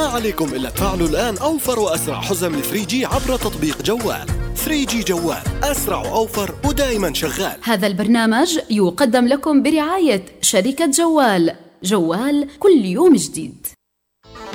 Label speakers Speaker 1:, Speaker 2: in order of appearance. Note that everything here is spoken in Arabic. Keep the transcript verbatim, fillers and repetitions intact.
Speaker 1: ما عليكم إلا تفعلوا الآن أوفر وأسرع حزم ل ثري جي عبر تطبيق جوال. ثري جي جوال، أسرع وأوفر ودائما شغال.
Speaker 2: هذا البرنامج يقدم لكم برعاية شركة جوال. جوال كل يوم جديد.